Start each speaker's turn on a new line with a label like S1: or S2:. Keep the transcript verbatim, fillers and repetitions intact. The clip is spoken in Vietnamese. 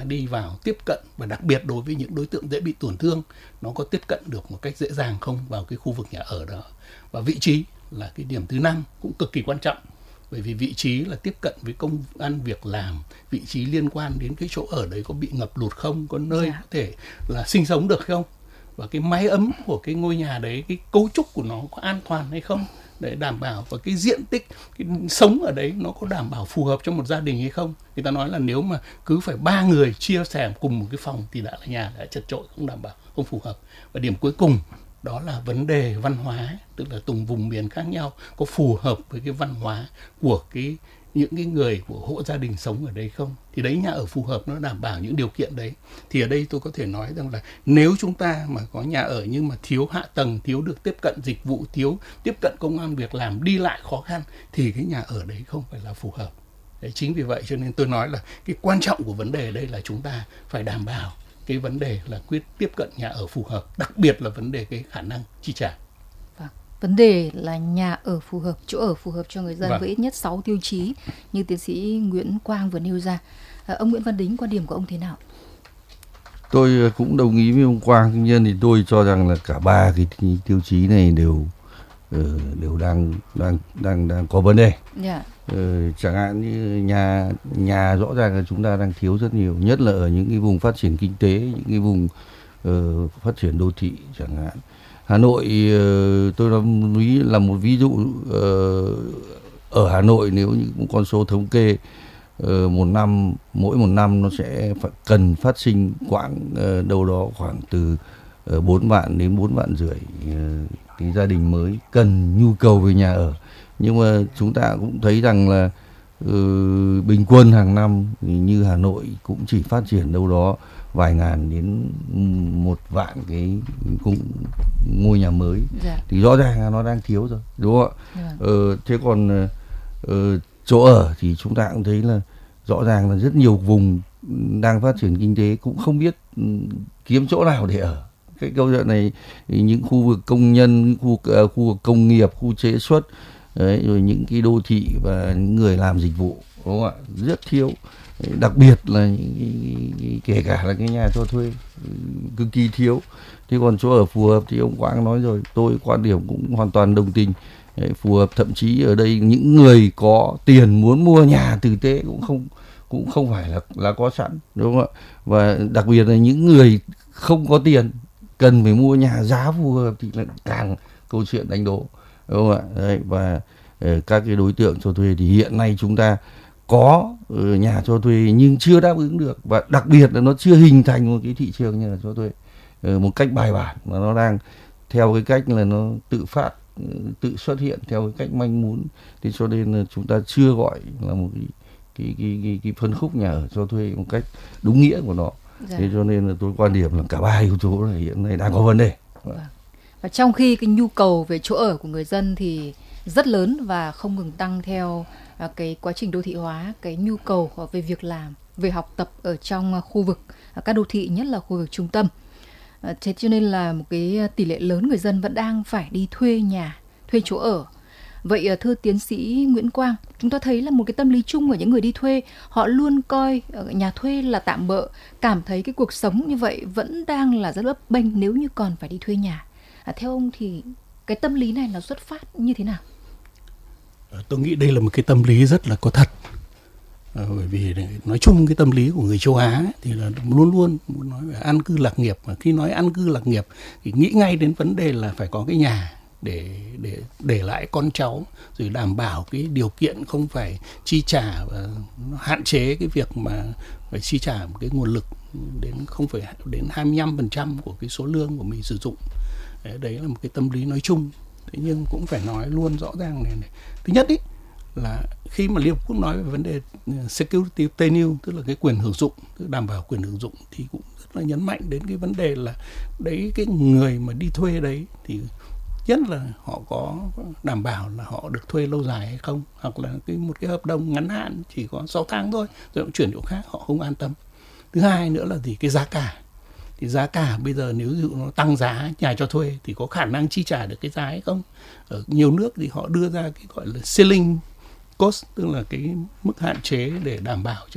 S1: đi vào tiếp cận, và đặc biệt đối với những đối tượng dễ bị tổn thương, nó có tiếp cận được một cách dễ dàng không vào cái khu vực nhà ở đó. Và vị trí là cái điểm thứ năm cũng cực kỳ quan trọng, bởi vì vị trí là tiếp cận với công ăn việc làm, vị trí liên quan đến cái chỗ ở đấy có bị ngập lụt không, có nơi yeah. có thể là sinh sống được không, và cái mái ấm của cái ngôi nhà đấy, cái cấu trúc của nó có an toàn hay không, để đảm bảo, và cái diện tích cái sống ở đấy nó có đảm bảo phù hợp cho một gia đình hay không. Người ta nói là nếu mà cứ phải ba người chia sẻ cùng một cái phòng thì đã là nhà đã chật chội, không đảm bảo, không phù hợp. Và điểm cuối cùng đó là vấn đề văn hóa, tức là từng vùng miền khác nhau có phù hợp với cái văn hóa của cái những cái người của hộ gia đình sống ở đây không. Thì đấy, nhà ở phù hợp nó đảm bảo những điều kiện đấy. Thì ở đây tôi có thể nói rằng là nếu chúng ta mà có nhà ở nhưng mà thiếu hạ tầng, thiếu được tiếp cận dịch vụ, thiếu tiếp cận công ăn việc làm, đi lại khó khăn, thì cái nhà ở đấy không phải là phù hợp. Đấy, chính vì vậy cho nên tôi nói là cái quan trọng của vấn đề đây là chúng ta phải đảm bảo cái vấn đề là quyết tiếp cận nhà ở phù hợp, đặc biệt là vấn đề cái khả năng chi trả.
S2: Vâng. Vấn đề là nhà ở phù hợp, chỗ ở phù hợp cho người dân, vâng. với ít nhất sáu tiêu chí như tiến sĩ Nguyễn Quang vừa nêu ra. À, ông Nguyễn Văn Đính, quan điểm của ông thế nào?
S3: Tôi cũng đồng ý với ông Quang, tuy nhiên thì tôi cho rằng là cả ba cái tiêu chí này đều đều đang đang đang đang có vấn đề. Yeah. Ừ, chẳng hạn như nhà nhà rõ ràng là chúng ta đang thiếu rất nhiều, nhất là ở những cái vùng phát triển kinh tế, những cái vùng uh, phát triển đô thị chẳng hạn. Hà Nội, uh, tôi nói là một ví dụ. Uh, ở Hà Nội nếu như con số thống kê uh, một năm mỗi một năm nó sẽ phải, cần phát sinh quãng uh, đâu đó khoảng từ uh, bốn vạn đến bốn vạn rưỡi uh, cái gia đình mới cần nhu cầu về nhà ở. Nhưng mà chúng ta cũng thấy rằng là uh, bình quân hàng năm như Hà Nội cũng chỉ phát triển đâu đó vài ngàn đến một vạn cái cũng ngôi nhà mới. Dạ. Thì rõ ràng là nó đang thiếu rồi, đúng không ạ? Dạ. Uh, thế còn uh, chỗ ở thì chúng ta cũng thấy là rõ ràng là rất nhiều vùng đang phát triển kinh tế cũng không biết um, kiếm chỗ nào để ở. Cái câu chuyện này, những khu vực công nhân, khu, uh, khu vực công nghiệp, khu chế xuất, đấy, rồi những cái đô thị và những người làm dịch vụ, đúng không ạ, rất thiếu. Đặc biệt là những, kể cả là cái nhà cho thuê cực kỳ thiếu. Thế còn chỗ ở phù hợp thì ông Quang nói rồi, tôi quan điểm cũng hoàn toàn đồng tình. Đấy, phù hợp, thậm chí ở đây những người có tiền muốn mua nhà tử tế cũng không cũng không phải là là có sẵn, đúng không ạ? Và đặc biệt là những người không có tiền cần phải mua nhà giá phù hợp thì lại càng câu chuyện đánh đố, đúng không ạ? Đấy, và uh, các cái đối tượng cho thuê thì hiện nay chúng ta có uh, nhà cho thuê nhưng chưa đáp ứng được, và đặc biệt là nó chưa hình thành một cái thị trường nhà cho thuê uh, một cách bài bản, mà nó đang theo cái cách là nó tự phát, uh, tự xuất hiện theo cái cách manh mún. Thế cho nên là chúng ta chưa gọi là một cái cái cái cái, cái phân khúc nhà ở cho thuê một cách đúng nghĩa của nó. Dạ. Thế cho nên là tôi quan điểm là cả ba yếu tố này hiện nay đang có vấn đề.
S2: Vâng. Và trong khi cái nhu cầu về chỗ ở của người dân thì rất lớn và không ngừng tăng theo cái quá trình đô thị hóa, cái nhu cầu về việc làm, về học tập ở trong khu vực các đô thị, nhất là khu vực trung tâm. Thế cho nên là một cái tỷ lệ lớn người dân vẫn đang phải đi thuê nhà, thuê chỗ ở. Vậy thưa tiến sĩ Nguyễn Quang, chúng ta thấy là một cái tâm lý chung của những người đi thuê, họ luôn coi nhà thuê là tạm bợ, cảm thấy cái cuộc sống như vậy vẫn đang là rất bấp bênh nếu như còn phải đi thuê nhà. À, theo ông thì cái tâm lý này nó xuất phát như thế nào?
S1: Tôi nghĩ đây là một cái tâm lý rất là có thật. À, bởi vì nói chung cái tâm lý của người châu Á ấy, thì là luôn luôn muốn nói về an cư lạc nghiệp. Mà khi nói an cư lạc nghiệp thì nghĩ ngay đến vấn đề là phải có cái nhà để để để lại con cháu, rồi đảm bảo cái điều kiện không phải chi trả, và hạn chế cái việc mà phải chi trả một cái nguồn lực đến không phải đến hai mươi lăm phần trăm của cái số lương của mình sử dụng. Đấy, đấy là một cái tâm lý nói chung. Thế nhưng cũng phải nói luôn rõ ràng này, này. Thứ nhất ý, là khi mà Liên Hợp Quốc nói về vấn đề security tenure, tức là cái quyền hưởng dụng, tức đảm bảo quyền hưởng dụng, thì cũng rất là nhấn mạnh đến cái vấn đề là đấy, cái người mà đi thuê đấy thì nhất là họ có đảm bảo là họ được thuê lâu dài hay không, hoặc là cái một cái hợp đồng ngắn hạn chỉ có sáu tháng thôi rồi cũng chuyển chỗ khác, họ không an tâm. Thứ hai nữa là gì, cái giá cả. Thì giá cả bây giờ nếu dụ nó tăng giá nhà cho thuê thì có khả năng chi trả được cái giá hay không. Ở nhiều nước thì họ đưa ra cái gọi là ceiling cost, tức là cái mức hạn chế để đảm bảo cho